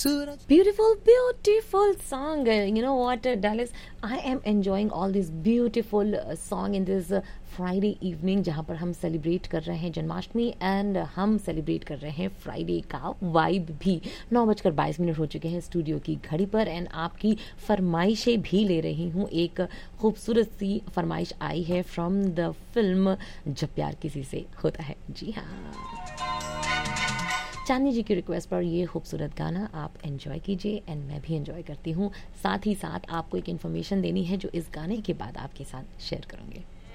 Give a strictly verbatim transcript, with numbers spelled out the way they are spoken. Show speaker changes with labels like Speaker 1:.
Speaker 1: Suraj.
Speaker 2: Beautiful, beautiful song. Uh, You know what, uh, Dallas? I am enjoying all this beautiful uh, song in this uh, Friday evening, जहाँ पर हम celebrate कर रहे हैं Janmashtami and हम celebrate कर रहे हैं फ्राइडे का वाइब भी। नौ बजकर बाईस मिनट हो चुके हैं स्टूडियो की घड़ी पर एंड आपकी फरमाइशें भी ले रही हूँ। एक खूबसूरत सी फरमाइश आई है फ्रॉम द फिल्म जब प्यार किसी से होता है। जी हाँ, चांदनी जी की रिक्वेस्ट पर ये खूबसूरत गाना आप एंजॉय कीजिए एंड मैं भी एंजॉय करती हूँ। साथ ही साथ आपको एक इन्फॉर्मेशन देनी है जो इस गाने के बाद आपके साथ शेयर करूँगी।